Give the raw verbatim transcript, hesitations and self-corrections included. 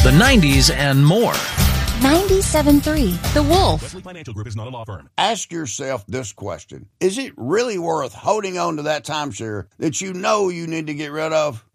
the nineties, and more. ninety-seven point three The Wolf. Wesley Financial Group is not a law firm. Ask yourself this question. Is it really worth holding on to that timeshare that you know you need to get rid of?